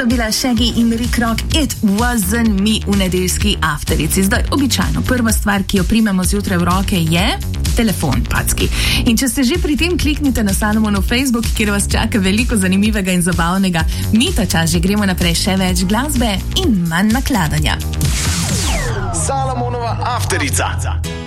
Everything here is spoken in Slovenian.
sta bila Shaggy in Rick Rock, It Wasn't Me v nedeljski afterici. Zdaj, običajno, prva stvar, ki jo primemo zjutraj v roke, je telefon, packi. In če ste že pri tem, kliknite na Salomonov Facebook, kjer vas čaka veliko zanimivega in zabavnega. Mi ta čas že gremo naprej, še več glasbe in manj nakladanja. Salomonova afterica.